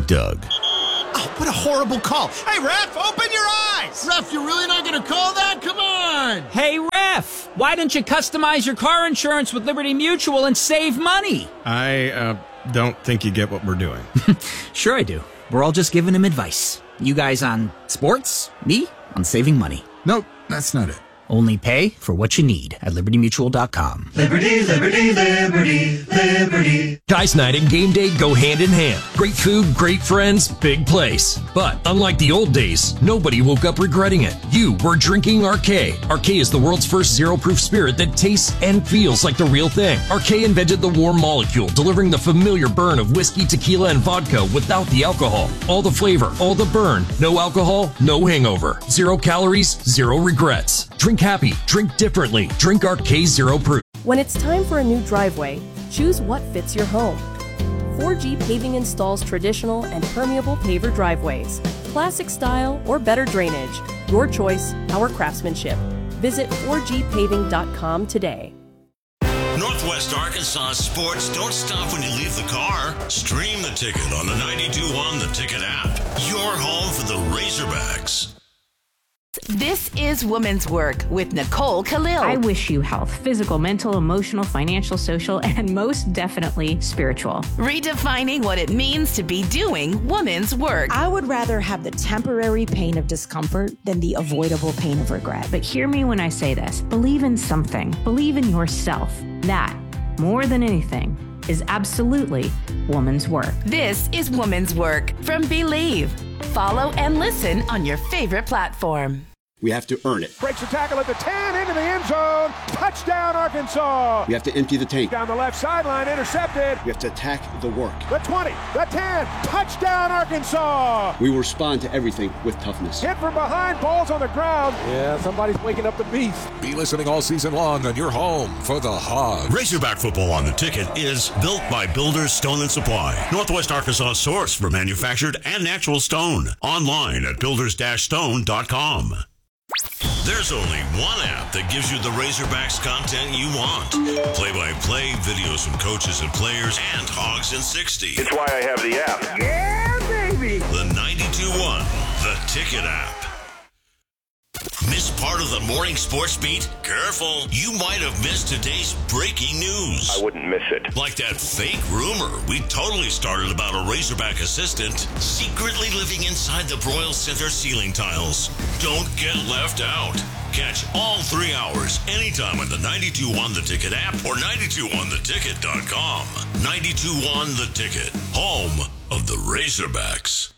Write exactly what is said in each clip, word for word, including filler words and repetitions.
Doug. Oh, what a horrible call. Hey, ref, open your eyes. Ref, you're really not going to call that? Come on. Hey, ref, why don't you customize your car insurance with Liberty Mutual and save money? I uh, don't think you get what we're doing. Sure I do. We're all just giving him advice. You guys on sports, me on saving money. Nope, that's not it. Only pay for what you need at liberty mutual dot com. Liberty, liberty, liberty, liberty. Guys night and game day go hand in hand. Great food, great friends, big place. But unlike the old days, nobody woke up regretting it. You were drinking R K. R K is the world's first zero-proof spirit that tastes and feels like the real thing. R K invented the warm molecule, delivering the familiar burn of whiskey, tequila, and vodka without the alcohol. All the flavor, all the burn. No alcohol, no hangover. Zero calories, zero regrets. Drink happy, drink differently, drink R K Zero Proof. When it's time for a new driveway, choose what fits your home. four G Paving installs traditional and permeable paver driveways, classic style or better drainage. Your choice, our craftsmanship. Visit four G paving dot com today. Northwest Arkansas sports don't stop when you leave the car. Stream the ticket on the ninety-two point one The Ticket app. Your home for the Razorbacks. This is Woman's Work with Nicole Khalil. I wish you health, physical, mental, emotional, financial, social, and most definitely spiritual. Redefining what it means to be doing woman's work. I would rather have the temporary pain of discomfort than the avoidable pain of regret. But hear me when I say this. Believe in something. Believe in yourself. That, more than anything, is absolutely woman's work. This is Woman's Work from Believe. Follow and listen on your favorite platform. We have to earn it. Breaks the tackle at the ten, into the end zone. Touchdown, Arkansas. We have to empty the tank. Down the left sideline, intercepted. We have to attack the work. The twenty, the ten, touchdown, Arkansas. We will respond to everything with toughness. Hit from behind, balls on the ground. Yeah, somebody's waking up the beast. Be listening all season long on your home for the Hogs. Razorback football on the ticket is built by Builders Stone and Supply. Northwest Arkansas source for manufactured and natural stone. Online at builders dash stone dot com. There's only one app that gives you the Razorbacks content you want. Play-by-play, videos from coaches and players, and Hogs in sixty. It's why I have the app. Yeah, baby! The ninety-two point one The Ticket app. Miss part of the morning sports beat? Careful, you might have missed today's breaking news. I wouldn't miss it. Like that fake rumor we totally started about a Razorback assistant secretly living inside the Broyle Center ceiling tiles. Don't get left out. Catch all three hours anytime on the ninety-two point one The Ticket app or ninety-two one the ticket dot com. ninety-two point one The Ticket, home of the Razorbacks.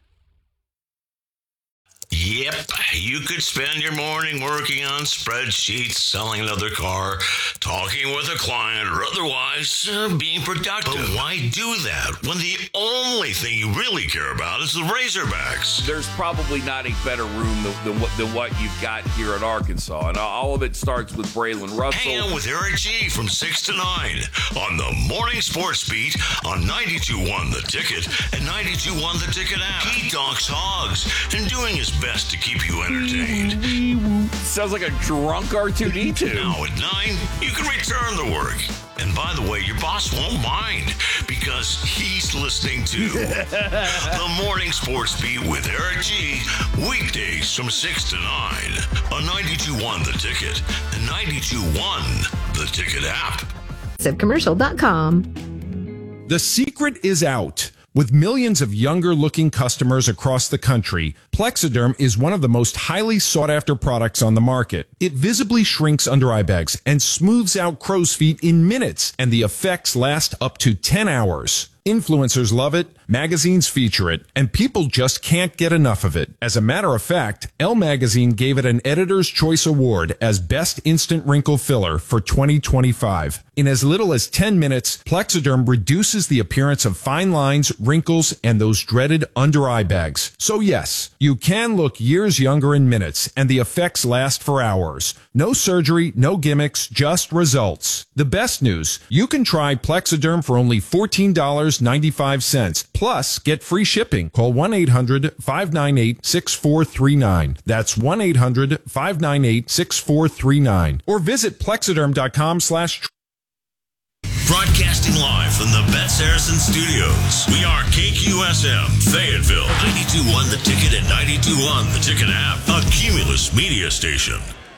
Yep, you could spend your morning working on spreadsheets, selling another car, talking with a client, or otherwise uh, being productive. But why do that when the only thing you really care about is the Razorbacks? There's probably not a better room than, than, what, than what you've got here at Arkansas, and all of it starts with Braylon Russell. Hang out with Eric G from six to nine on the Morning Sports Beat on ninety-two point one The Ticket and ninety-two point one The Ticket app. He talks Hogs and doing his best to keep you entertained. Sounds like a drunk R two D two. Now at nine, you can return the work. And by the way, your boss won't mind because he's listening to the Morning Sports Beat with Eric G. Weekdays from six to nine on ninety-two point one The Ticket and ninety-two point one The Ticket app. zip commercial dot com. The secret is out. With millions of younger-looking customers across the country, Plexiderm is one of the most highly sought-after products on the market. It visibly shrinks under eye bags and smooths out crow's feet in minutes, and the effects last up to ten hours. Influencers love it, magazines feature it, and people just can't get enough of it. As a matter of fact, Elle Magazine gave it an Editor's Choice Award as Best Instant Wrinkle Filler for twenty twenty-five. In as little as ten minutes, Plexiderm reduces the appearance of fine lines, wrinkles, and those dreaded under-eye bags. So yes, you can look years younger in minutes, and the effects last for hours. No surgery, no gimmicks, just results. The best news, you can try Plexiderm for only fourteen dollars and ninety-five cents. Plus, get free shipping. Call one eight hundred five nine eight six four three nine. That's one eight hundred five nine eight six four three nine. Or visit plexiderm dot com slash Broadcasting Broadcasting live from the Bet Saracen Studios. We are K Q S M, Fayetteville, ninety-two point one The Ticket and ninety-two point one The Ticket app, a Cumulus media station.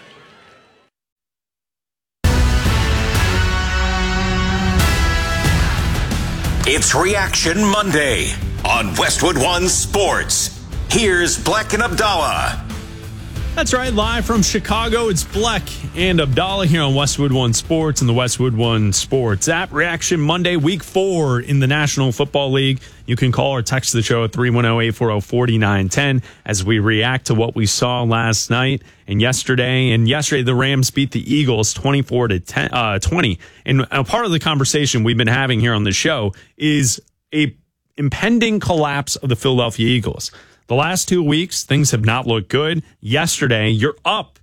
It's Reaction Monday on Westwood One Sports. Here's Bleck and Abdallah. That's right, live from Chicago, it's Bleck and Abdallah here on Westwood One Sports and the Westwood One Sports app. Reaction Monday, week four in the National Football League. You can call or text the show at three one zero, eight four zero, four nine one zero as we react to what we saw last night and yesterday. And yesterday, the Rams beat the Eagles twenty-four to ten, uh, twenty. And a part of the conversation we've been having here on the show is a impending collapse of the Philadelphia Eagles. The last two weeks, things have not looked good. Yesterday, you're up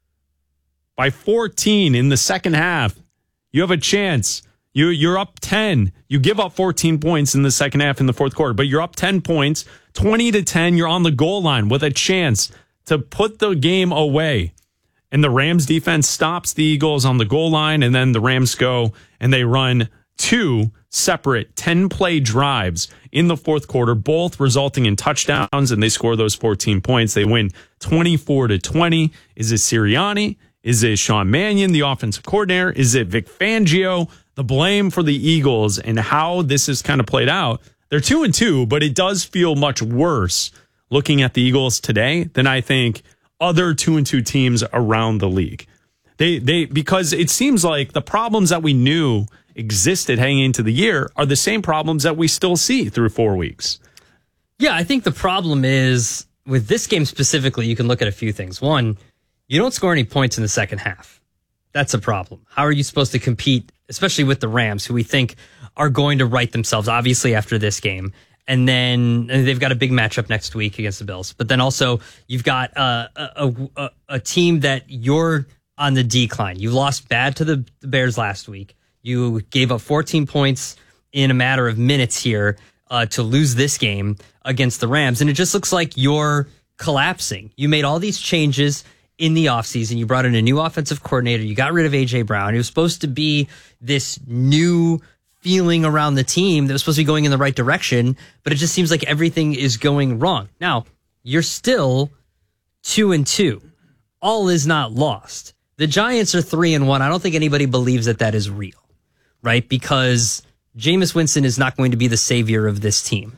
by fourteen in the second half. You have a chance. You, you're up ten. You give up fourteen points in the second half in the fourth quarter, but you're up ten points, twenty to ten. You're on the goal line with a chance to put the game away. And the Rams defense stops the Eagles on the goal line, and then the Rams go and they run two separate ten-play drives in the fourth quarter, both resulting in touchdowns, and they score those fourteen points. They win twenty-four to twenty. Is it Sirianni? Is it Sean Mannion, the offensive coordinator? Is it Vic Fangio? The blame for the Eagles and how this has kind of played out. They're two and two, but it does feel much worse looking at the Eagles today than I think other two and two teams around the league. They they because it seems like the problems that we knew existed heading into the year are the same problems that we still see through four weeks. Yeah, I think the problem is with this game specifically, you can look at a few things. One, you don't score any points in the second half. That's a problem. How are you supposed to compete, especially with the Rams, who we think are going to right themselves, obviously, after this game? And then and they've got a big matchup next week against the Bills. But then also, you've got uh, a, a, a team that you're on the decline. You lost bad to the, the Bears last week. You gave up fourteen points in a matter of minutes here uh, to lose this game against the Rams. And it just looks like you're collapsing. You made all these changes in the offseason. You brought in a new offensive coordinator. You got rid of A J Brown. It was supposed to be this new feeling around the team that was supposed to be going in the right direction, but it just seems like everything is going wrong. Now, you're still two and two. All is not lost. The Giants are three and one. I don't think anybody believes that that is real, right? Because Jameis Winston is not going to be the savior of this team.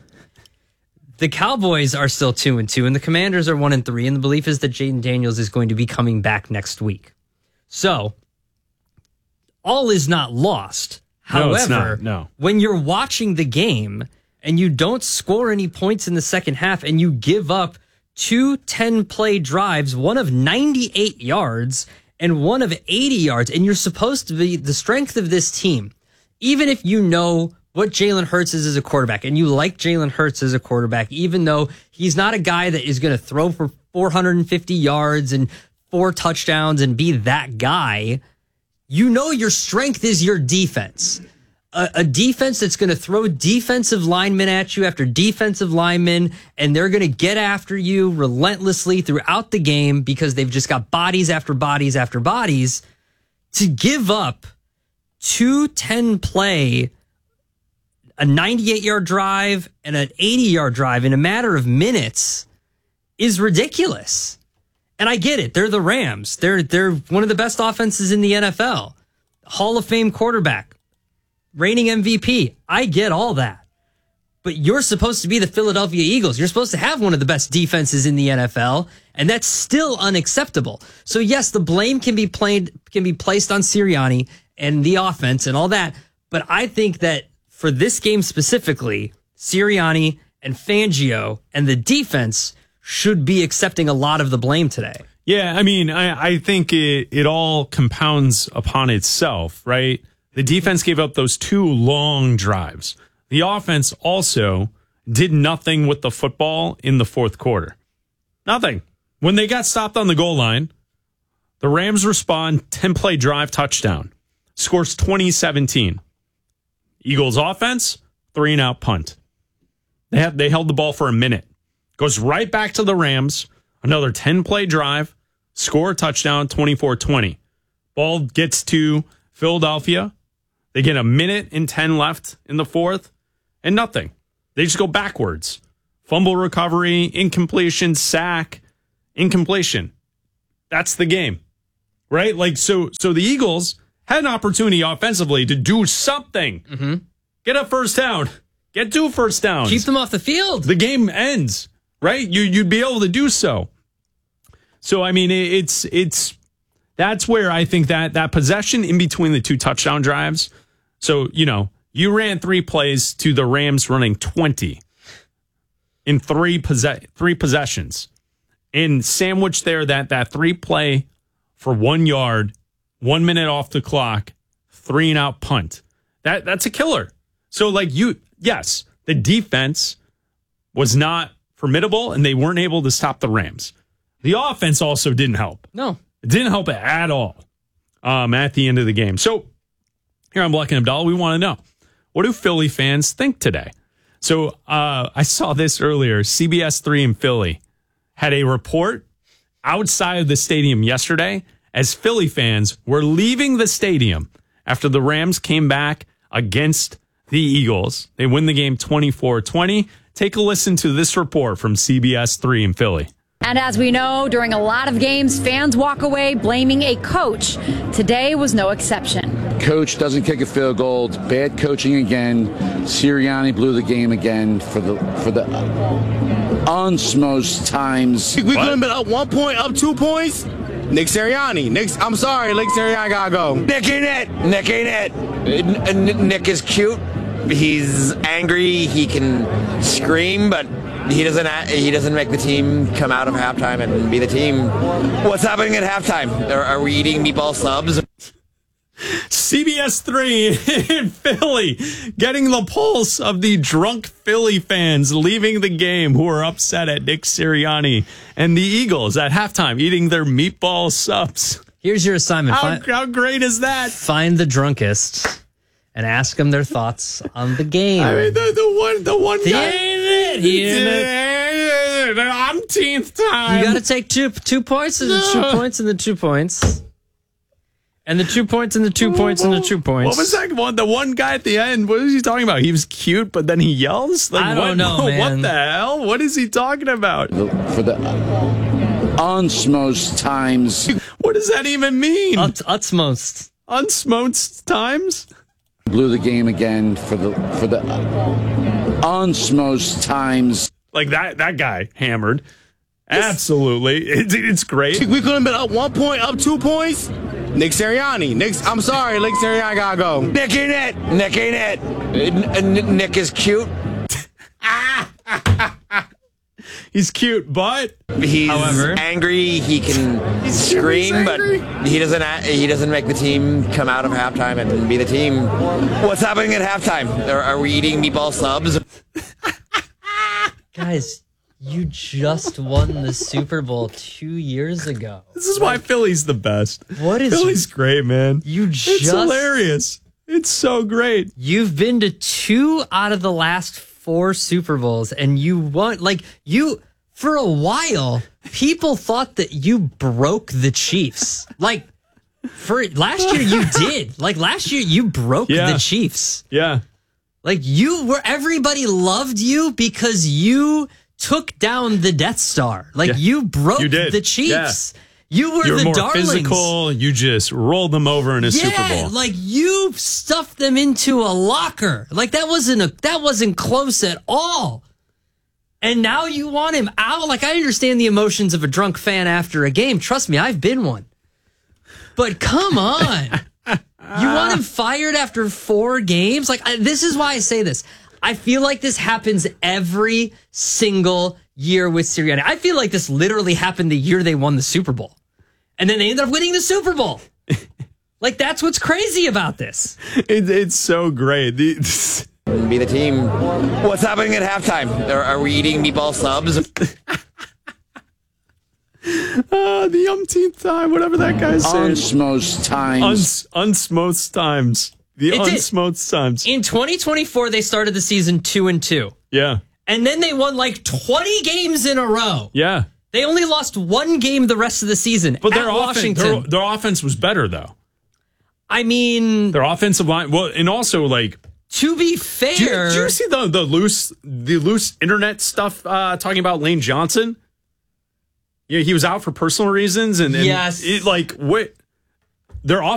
The Cowboys are still two and two, and the Commanders are one and three, and the belief is that Jaden Daniels is going to be coming back next week. So, all is not lost. No, However, it's not. No. When you're watching the game and you don't score any points in the second half and you give up two ten-play drives, one of ninety-eight yards and one of eighty yards, and you're supposed to be the strength of this team, even if you know what Jalen Hurts is as a quarterback, and you like Jalen Hurts as a quarterback, even though he's not a guy that is going to throw for four hundred fifty yards and four touchdowns and be that guy, you know your strength is your defense. A, a defense that's going to throw defensive linemen at you after defensive linemen, and they're going to get after you relentlessly throughout the game because they've just got bodies after bodies after bodies. To give up two ten-play, a ninety-eight-yard drive and an eighty-yard drive in a matter of minutes is ridiculous. And I get it. They're the Rams. They're they're one of the best offenses in the N F L. Hall of Fame quarterback. Reigning M V P. I get all that. But you're supposed to be the Philadelphia Eagles. You're supposed to have one of the best defenses in the N F L, and that's still unacceptable. So yes, the blame can be played can be placed on Sirianni and the offense and all that, but I think that for this game specifically, Sirianni and Fangio and the defense should be accepting a lot of the blame today. Yeah, I mean, I, I think it, it all compounds upon itself, right? The defense gave up those two long drives. The offense also did nothing with the football in the fourth quarter. Nothing. When they got stopped on the goal line, the Rams respond, ten-play drive, touchdown. Scores twenty seventeen. Eagles offense, three and out punt. They had, they held the ball for a minute. Goes right back to the Rams. Another ten-play drive. Score a touchdown, twenty-four twenty. Ball gets to Philadelphia. They get a minute and ten left in the fourth, and nothing. They just go backwards. Fumble recovery, incompletion, sack, incompletion. That's the game, right? Like, so so the Eagles had an opportunity offensively to do something. Mm-hmm. Get a first down. Get two first downs. Keep them off the field. The game ends, right? You, you'd be able to do so. So, I mean, it, it's it's that's where I think that that possession in between the two touchdown drives. So, you know, you ran three plays to the Rams running twenty in three possess three possessions. And sandwich there that that three play for one yard, one minute off the clock, three and out punt. That that's a killer. So like you, yes, the defense was not formidable and they weren't able to stop the Rams. The offense also didn't help. No, it didn't help at all um, at the end of the game. So here on Black and Abdallah, we want to know, what do Philly fans think today? So uh, I saw this earlier. C B S three in Philly had a report outside of the stadium yesterday as Philly fans were leaving the stadium after the Rams came back against the Eagles. They win the game twenty-four twenty. Take a listen to this report from C B S three in Philly. And as we know, during a lot of games, fans walk away blaming a coach. Today was no exception. Coach doesn't kick a field goal. It's bad coaching again. Sirianni blew the game again for the for the unsmost times. We could have been up one point, up two points. Nick Sirianni. Nick, I'm sorry, Nick Sirianni gotta go. Nick ain't it. Nick ain't it. N- Nick is cute. He's angry. He can scream, but he doesn't. He doesn't make the team come out of halftime and be the team. What's happening at halftime? Are, are we eating meatball subs? C B S three in Philly, getting the pulse of the drunk Philly fans leaving the game who are upset at Nick Sirianni, and the Eagles at halftime eating their meatball subs. Here's your assignment. How, find, how great is that? Find the drunkest and ask them their thoughts on the game. I mean, the, the one, the one he guy. Ain't it. He ain't it. The umpteenth time. You got to take two two points and the two points and the two points. And the two points and the two points and the two points. What was that one? The one guy at the end, what was he talking about? He was cute, but then he yells? Like, I don't what, know, man. What the hell? What is he talking about? For the unsmost times. What does that even mean? Ut- utsmost. Unsmost times? Blew the game again for the for the unsmost times. Like that, that guy hammered. Absolutely. It's, it's great. We could have been up one point, up two points. Nick Sirianni. Nick, I'm sorry, Nick Sirianni gotta go. Nick ain't it. Nick ain't it. N- Nick is cute. He's cute, but he's however, angry. He can he's scream, but he doesn't. He doesn't make the team come out of halftime and be the team. What's happening at halftime? Are, are we eating meatball subs? Guys, you just won the Super Bowl two years ago. This is why Philly's the best. What is Philly's great, man? You just it's hilarious. It's so great. You've been to two out of the last four Super Bowls, and you won. Like you, for a while, people thought that you broke the Chiefs. Like for last year, you did. Like last year, you broke yeah. the Chiefs. Yeah. Like you were. Everybody loved you because you took down the Death Star. Like yeah. you broke you did. the Chiefs. Yeah. You were You're the more darlings. physical. You just rolled them over in a yeah, Super Bowl. Like you stuffed them into a locker. Like that wasn't a that wasn't close at all. And now you want him out. Like I understand the emotions of a drunk fan after a game. Trust me, I've been one. But come on. You want him fired after four games? Like I, this is why I say this. I feel like this happens every single year with Sirianni. I feel like this literally happened the year they won the Super Bowl. And then they ended up winning the Super Bowl. Like, that's what's crazy about this. It, it's so great. The, Be the team. What's happening at halftime? Are, are we eating meatball subs? uh, the umpteenth time, whatever that guy's saying. Unsmost times. Uns, unsmost times. The It did. unsmost times. In twenty twenty-four, they started the season two and two. Yeah. And then they won like twenty games in a row. Yeah. They only lost one game the rest of the season. But their at offense, Washington. their, their offense was better, though. I mean, their offensive line. Well, and also like to be fair, did you, did you see the the loose the loose internet stuff uh, talking about Lane Johnson? Yeah, he was out for personal reasons, and, and yes, it, like what their